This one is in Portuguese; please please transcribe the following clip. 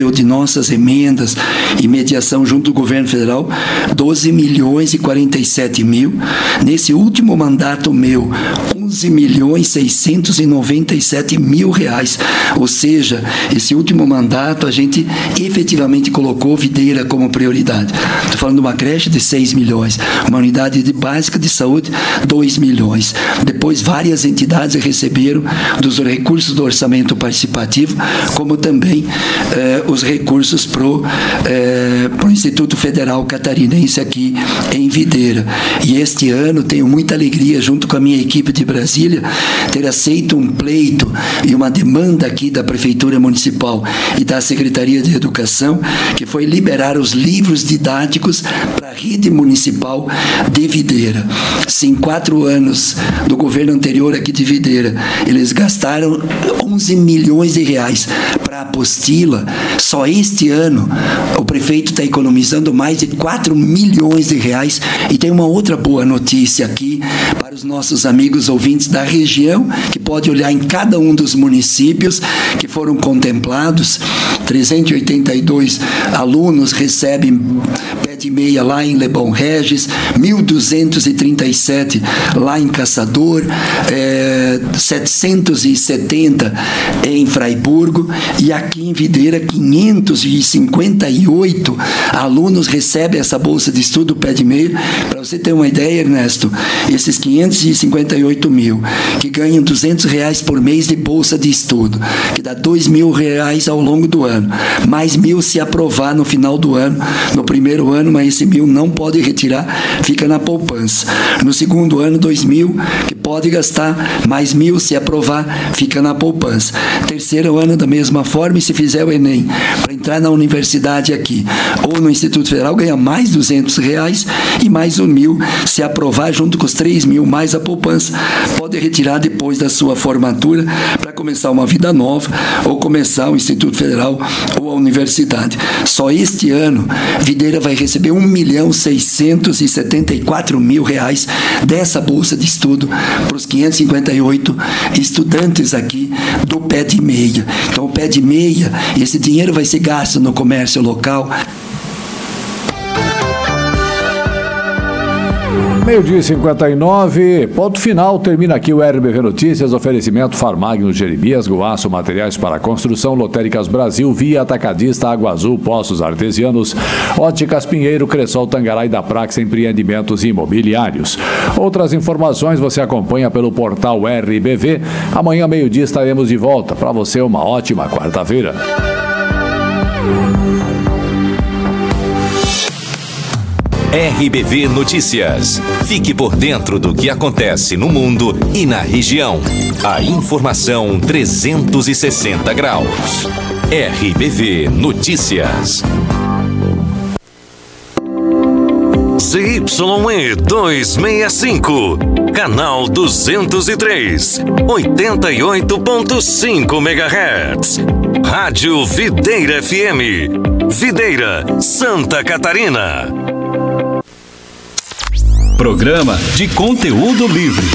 de nossas emendas e mediação junto do governo federal, 12.047.000. Nesse último mandato meu, 11.697.000 reais. Ou seja, esse último mandato a gente efetivamente colocou Videira como prioridade. Estou falando de uma creche de 6 milhões, uma unidade básica de saúde, 2 milhões. Depois, várias entidades receberam dos recursos do orçamento participativo, como também os recursos para o Instituto Federal Catarinense aqui em Videira. E este ano tenho muita alegria, junto com a minha equipe de Brasília, ter aceito um pleito e uma demanda aqui da Prefeitura Municipal e da Secretaria de Educação, que foi liberar os livros didáticos para a rede municipal de Videira. Se em 4 anos do governo anterior aqui de Videira, eles gastaram 11 milhões de reais para a apostila, só este ano o prefeito está economizando mais de 4 milhões de reais. E tem uma outra boa notícia aqui para os nossos amigos ouvintes da região, que pode olhar em cada um dos municípios que foram contemplados. 382 alunos recebem pé de meia lá em Lebon Regis, 1.237 lá em Caçador, 770 em Fraiburgo, e aqui em Videira 558 alunos recebem essa bolsa de estudo pé de meia. Para você ter uma ideia, Ernesto, esses 558 mil que ganham R$200 por mês de bolsa de estudo, que dá R$2.000 ao longo do ano, mais 1.000 se aprovar no final do ano, no primeiro ano, mas esse 1.000 não pode retirar, fica na poupança. No segundo ano, 2.000 que pode gastar, mais 1.000 se aprovar, fica na poupança. Terceiro ano da mesma forma, e se fizer o Enem para entrar na universidade aqui ou no Instituto Federal, ganha mais R$200 e mais 1.000 se aprovar, junto com os 3.000 mais a poupança, pode retirar depois da sua formatura para começar uma vida nova ou começar o Instituto Federal ou a universidade. Só este ano Videira vai receber R$1.674.000 dessa bolsa de estudo para os 558 estudantes aqui do pé de meia. Então, o pé de meia, esse dinheiro vai ser gasto no comércio local. 12h59, ponto final, termina aqui o RBV Notícias, oferecimento Farmagno Jeremias, Goaço, materiais para construção, Lotéricas Brasil, Via Atacadista, Água Azul, Poços Artesianos, Óticas Pinheiro, Cressol Tangará e da Prax Empreendimentos Imobiliários. Outras informações você acompanha pelo portal RBV. Amanhã, meio-dia, estaremos de volta. Para você, uma ótima quarta-feira. RBV Notícias. Fique por dentro do que acontece no mundo e na região. A informação 360 graus. RBV Notícias. ZYE 265, canal 203, 88.5 MHz. Rádio Videira FM, Videira, Santa Catarina. Programa de conteúdo livre.